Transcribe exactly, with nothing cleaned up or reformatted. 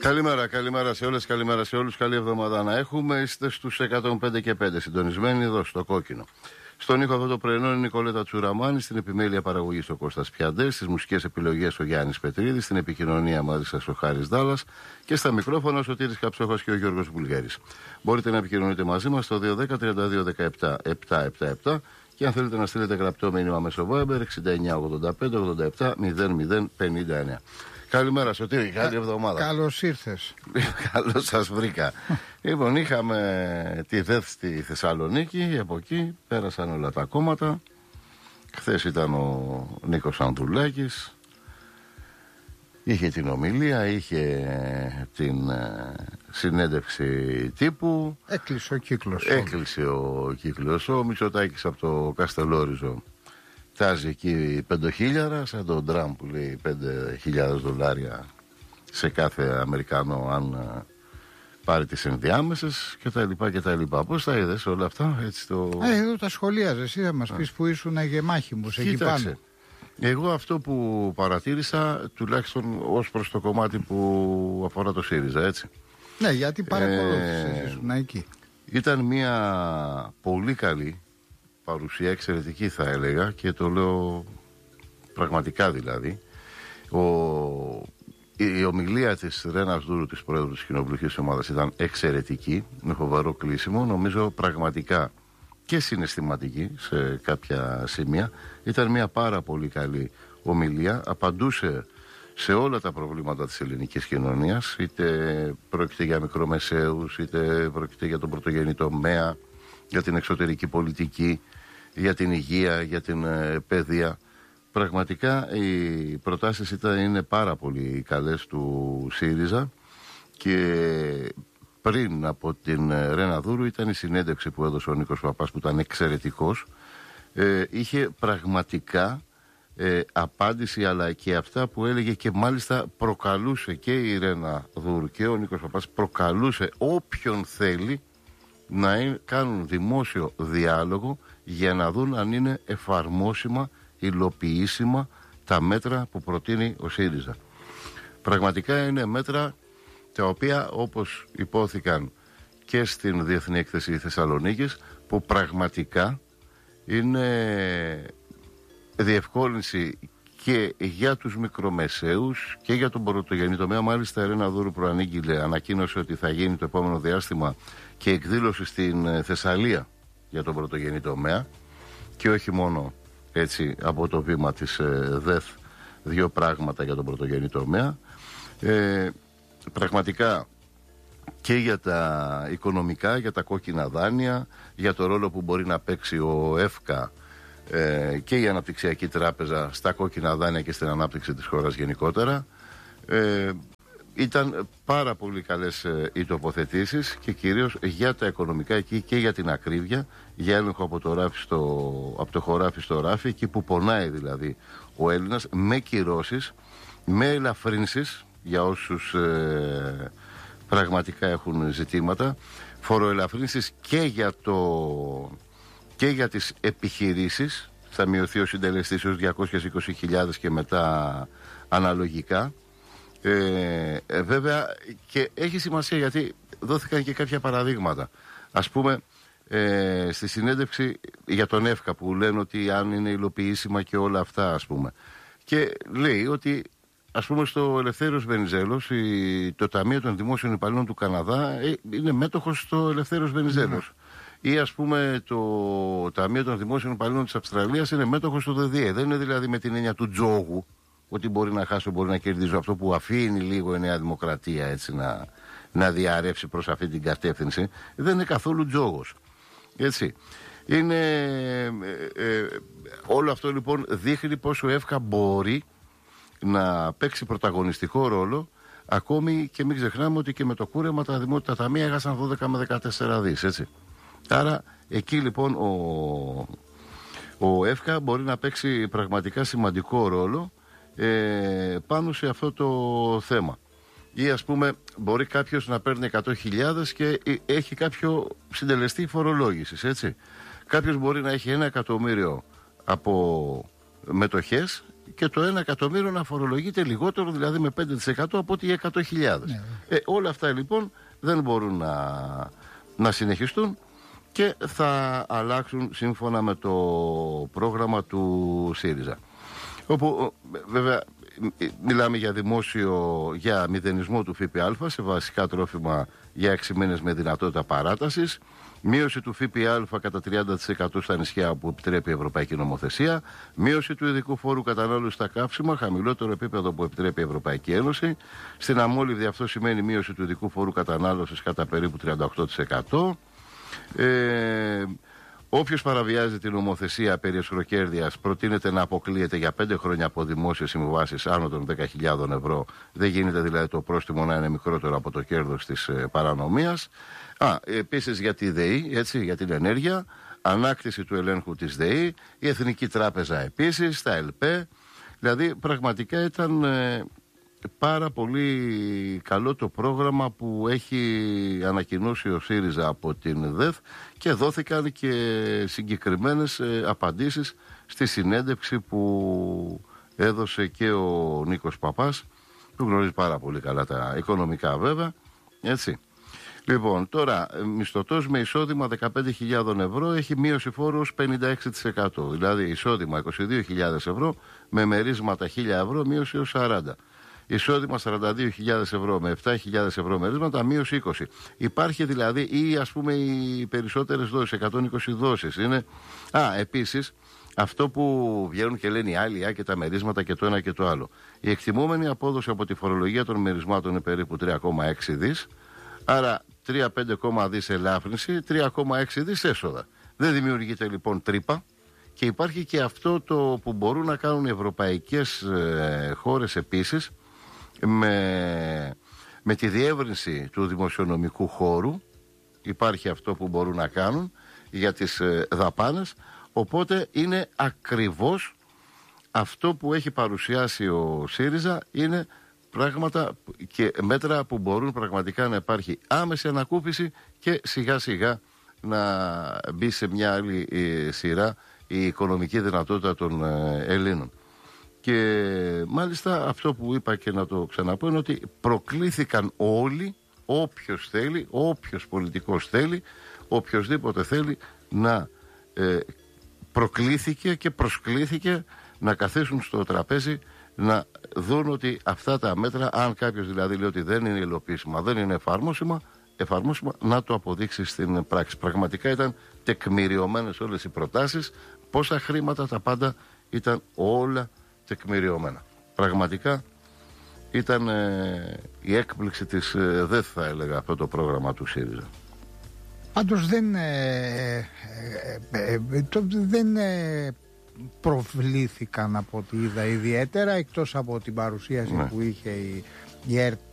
Καλημέρα, καλημέρα σε όλες, καλημέρα σε όλους. Καλή εβδομάδα να έχουμε. Είστε στους εκατόν πέντε και πέντε συντονισμένοι εδώ στο κόκκινο. Στον ήχο αυτό το πρωινό είναι η Νικολέτα Τσουραμάνη, στην επιμέλεια παραγωγής ο Κώστας Πιαντές, στις μουσικές επιλογές ο Γιάννης Πετρίδης, στην επικοινωνία μαζί σας ο Χάρης Δάλλας και στα μικρόφωνα ο Σωτήρης Καψόχας και ο Γιώργος Βουλγέρης. Μπορείτε να επικοινωνείτε μαζί μας στο δύο ένα μηδέν τριάντα δύο δεκαεπτά επτακόσια εβδομήντα επτά και αν θέλετε να στείλετε γραπτό μήνυμα μέσω Viber εξήντα εννιά ογδόντα πέντε ογδόντα επτά μηδέν μηδέν πενήντα εννιά. Καλημέρα Σωτήρη, καλή εβδομάδα. Καλώς ήρθες. Καλώς σας βρήκα. Λοιπόν, είχαμε τη ΔΕΘ στη Θεσσαλονίκη, από εκεί πέρασαν όλα τα κόμματα. Χθες ήταν ο Νίκος Ανδρουλάκης, είχε την ομιλία, είχε την ε, συνέντευξη τύπου. Έκλεισε ο κύκλος. Έκλεισε ο κύκλος. Ο Μητσοτάκης από το Καστελόριζο τάζει εκεί πεντοχίλιαρα, σαν τον Τραμπ που λέει πέντε χιλιάδες δολάρια σε κάθε Αμερικάνο αν uh, πάρει τις ενδιάμεσες και τα λοιπά και τα λοιπά. Πώς τα είδες όλα αυτά, έτσι το... Ε, εδώ τα σχολίαζες, εσύ θα μας πεις που ήσουν γεμάχημους εκεί πάνω. Εγώ αυτό που παρατήρησα, τουλάχιστον ως προς το κομμάτι που αφορά το ΣΥΡΙΖΑ, έτσι. Ναι, γιατί παρακολούθησες, ε, ήσουν εκεί. Ήταν μια πολύ καλή παρουσία, εξαιρετική θα έλεγα, και το λέω πραγματικά δηλαδή. Ο... Η ομιλία της Ρένας Δούρου, της Πρόεδρου της Κοινοβουλευτικής Ομάδας, ήταν εξαιρετική, με φοβερό κλείσιμο, νομίζω πραγματικά και συναισθηματική σε κάποια σημεία. Ήταν μια πάρα πολύ καλή ομιλία, απαντούσε σε όλα τα προβλήματα της ελληνικής κοινωνίας, είτε πρόκειται για μικρομεσαίους, είτε πρόκειται για τον πρωτογενή τομέα, για την εξωτερική πολιτική, για την υγεία, για την ε, παιδεία. Πραγματικά οι προτάσεις ήταν, είναι πάρα πολύ καλές του ΣΥΡΙΖΑ και πριν από την Ρένα Δούρου ήταν η συνέντευξη που έδωσε ο Νίκος Παπάς που ήταν εξαιρετικός. Ε, είχε πραγματικά ε, απάντηση, αλλά και αυτά που έλεγε, και μάλιστα προκαλούσε και η Ρένα Δούρου και ο Νίκος Παπάς, προκαλούσε όποιον θέλει να είναι, κάνουν δημόσιο διάλογο για να δουν αν είναι εφαρμόσιμα, υλοποιήσιμα τα μέτρα που προτείνει ο ΣΥΡΙΖΑ. Πραγματικά είναι μέτρα τα οποία, όπως υπόθηκαν και στην Διεθνή Έκθεση Θεσσαλονίκης, που πραγματικά είναι διευκόλυνση και για τους μικρομεσαίους και για τον πρωτογενή τομέα. Μάλιστα η Ρένα Δούρου προανήγγειλε, ανακοίνωσε ότι θα γίνει το επόμενο διάστημα και εκδήλωση στην Θεσσαλία για τον πρωτογενή τομέα, και όχι μόνο έτσι από το βήμα της ε, ΔΕΘ, δύο πράγματα για τον πρωτογενή τομέα. Ε, πραγματικά και για τα οικονομικά, για τα κόκκινα δάνεια, για το ρόλο που μπορεί να παίξει ο ΕΦΚΑ ε, και η Αναπτυξιακή Τράπεζα στα κόκκινα δάνεια και στην ανάπτυξη της χώρας γενικότερα. Ε, Ήταν πάρα πολύ καλές ε, οι τοποθετήσεις και κυρίως για τα οικονομικά εκεί και για την ακρίβεια, για έλεγχο από το, ράφι στο, από το χωράφι στο ράφι, εκεί που πονάει δηλαδή ο Έλληνας, με κυρώσεις, με ελαφρύνσεις για όσους ε, πραγματικά έχουν ζητήματα, φοροελαφρύνσεις και για, το, και για τις επιχειρήσεις, θα μειωθεί ο συντελεστής ως διακόσιες είκοσι χιλιάδες και μετά αναλογικά. Ε, ε, βέβαια και έχει σημασία γιατί δόθηκαν και κάποια παραδείγματα. Ας πούμε ε, στη συνέντευξη για τον ΕΦΚΑ που λένε ότι αν είναι υλοποιήσιμα και όλα αυτά, ας πούμε, και λέει ότι ας πούμε στο Ελευθέριος Βενιζέλος η, το Ταμείο των Δημόσιων Υπαλλήλων του Καναδά ε, είναι μέτοχος στο Ελευθέριος Βενιζέλος. Mm. Ή ας πούμε το Ταμείο των Δημόσιων Υπαλλήλων της Αυστραλίας είναι μέτοχος στο ΔΔΕ. Δεν είναι δηλαδή με την έννοια του τζόγου, ότι μπορεί να χάσω, μπορεί να κερδίζω, αυτό που αφήνει λίγο η Νέα Δημοκρατία έτσι να, να διαρρεύσει προς αυτή την κατεύθυνση. Δεν είναι καθόλου τζόγος. Έτσι. Είναι, ε, ε, όλο αυτό λοιπόν δείχνει πως ο ΕΦΚΑ μπορεί να παίξει πρωταγωνιστικό ρόλο, ακόμη και μην ξεχνάμε ότι και με το κούρεμα τα δημόσια ταμεία έχασαν δώδεκα με δεκατέσσερα δις, έτσι. Άρα εκεί λοιπόν ο, ο ΕΦΚΑ μπορεί να παίξει πραγματικά σημαντικό ρόλο Ε, πάνω σε αυτό το θέμα. Ή ας πούμε μπορεί κάποιος να παίρνει εκατό χιλιάδες και έχει κάποιο συντελεστή φορολόγησης, έτσι. Κάποιος μπορεί να έχει ένα εκατομμύριο από μετοχές και το ένα εκατομμύριο να φορολογείται λιγότερο, δηλαδή με πέντε τοις εκατό από ότι οι εκατό χιλιάδες. Ναι. Ε, όλα αυτά λοιπόν δεν μπορούν να, να συνεχιστούν και θα αλλάξουν σύμφωνα με το πρόγραμμα του ΣΥΡΙΖΑ. Όπου βέβαια μιλάμε για δημόσιο, για μηδενισμό του ΦΠΑ σε βασικά τρόφιμα για έξι μήνες με δυνατότητα παράτασης, μείωση του ΦΠΑ κατά τριάντα τοις εκατό στα νησιά που επιτρέπει η Ευρωπαϊκή Νομοθεσία, μείωση του ειδικού φόρου κατανάλωσης στα καύσιμα, χαμηλότερο επίπεδο που επιτρέπει η Ευρωπαϊκή Ένωση. Στην αμόλυβδη αυτό σημαίνει μείωση του ειδικού φόρου κατανάλωσης κατά περίπου τριάντα οκτώ τοις εκατό. Ε, Όποιος παραβιάζει την νομοθεσία περί εσχροκέρδειας προτείνεται να αποκλείεται για πέντε χρόνια από δημόσιες συμβάσεις άνω των δέκα χιλιάδες ευρώ. Δεν γίνεται δηλαδή το πρόστιμο να είναι μικρότερο από το κέρδος της ε, παρανομίας. Α, επίσης για τη ΔΕΗ, έτσι, για την ενέργεια, ανάκτηση του ελέγχου της ΔΕΗ, η Εθνική Τράπεζα επίσης, τα ΕΛΠΕ. Δηλαδή πραγματικά ήταν ε, πάρα πολύ καλό το πρόγραμμα που έχει ανακοινώσει ο ΣΥΡΙΖΑ από την ΔΕΘ και δόθηκαν και συγκεκριμένες ε, απαντήσεις στη συνέντευξη που έδωσε και ο Νίκος Παπάς, που γνωρίζει πάρα πολύ καλά τα οικονομικά βέβαια, έτσι. Λοιπόν, τώρα, μισθωτός με εισόδημα δεκαπέντε χιλιάδες ευρώ έχει μείωση φόρου ως πενήντα έξι τοις εκατό. Δηλαδή, εισόδημα είκοσι δύο χιλιάδες ευρώ με μερίσματα χίλια ευρώ μείωση ως σαράντα. Εισόδημα σαράντα δύο χιλιάδες ευρώ με επτά χιλιάδες ευρώ μερίσματα μείωση είκοσι. Υπάρχει δηλαδή ή ας πούμε οι περισσότερες δόσεις, εκατόν είκοσι δόσεις. Είναι... Α, επίσης, αυτό που βγαίνουν και λένε οι άλλοι, α, και τα μερίσματα και το ένα και το άλλο. Η εκτιμούμενη απόδοση από τη φορολογία των μερισμάτων είναι περίπου τρία κόμμα έξι δις. Άρα τρία κόμμα πέντε δις ελάφρυνση, τρία κόμμα έξι δις έσοδα. Δεν δημιουργείται λοιπόν τρύπα και υπάρχει και αυτό το που μπορούν να κάνουν οι ευρωπαϊκές ε, χώρες επίσης με, με τη διεύρυνση του δημοσιονομικού χώρου. Υπάρχει αυτό που μπορούν να κάνουν για τις ε, δαπάνες, οπότε είναι ακριβώς αυτό που έχει παρουσιάσει ο ΣΥΡΙΖΑ, είναι πράγματα και μέτρα που μπορούν πραγματικά να υπάρχει άμεση ανακούφιση και σιγά σιγά να μπει σε μια άλλη ε, σειρά η οικονομική δυνατότητα των ε, Ελλήνων. Και μάλιστα αυτό που είπα και να το ξαναπώ είναι ότι προκλήθηκαν όλοι, όποιος θέλει, όποιος πολιτικός θέλει, οποιοσδήποτε θέλει να ε, προκλήθηκε και προσκλήθηκε να καθίσουν στο τραπέζι να δουν ότι αυτά τα μέτρα, αν κάποιος δηλαδή λέει ότι δεν είναι υλοποιήσιμα, δεν είναι εφαρμόσιμα, εφαρμόσιμα να το αποδείξει στην πράξη. Πραγματικά ήταν τεκμηριωμένες όλες οι προτάσεις, πόσα χρήματα, τα πάντα ήταν όλα τεκμηριωμένα. Πραγματικά ήταν ε, η έκπληξη της ε, ΔΕΘ, θα έλεγα, αυτό το πρόγραμμα του ΣΥΡΙΖΑ. Πάντως δεν, ε, ε, ε, το, δεν ε, προβλήθηκαν από ό,τι είδα ιδιαίτερα, εκτός από την παρουσίαση ναι. που είχε η, η ΕΡΤ